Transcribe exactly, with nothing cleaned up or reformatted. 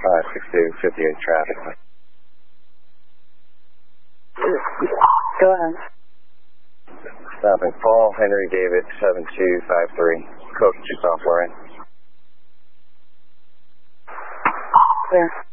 five six two, fifty-eight traffic. Go ahead. Stopping Paul Henry David seven two five three. Coach to software. Clear.